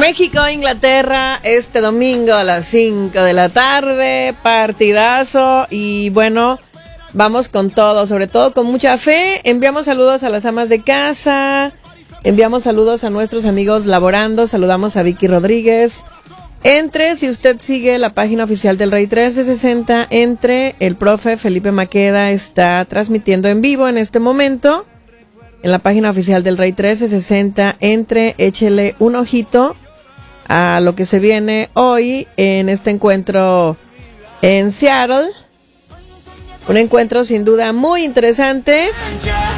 México-Inglaterra este domingo a las 5 de la tarde, partidazo y bueno, vamos con todo, sobre todo con mucha fe. Enviamos saludos a las amas de casa, enviamos saludos a nuestros amigos laborando, saludamos a Vicky Rodríguez. Si usted sigue la página oficial del Rey 1360, el profe Felipe Maqueda está transmitiendo en vivo en este momento. En la página oficial del Rey 1360, échele un ojito a lo que se viene hoy en este encuentro en Seattle. Un encuentro sin duda muy interesante.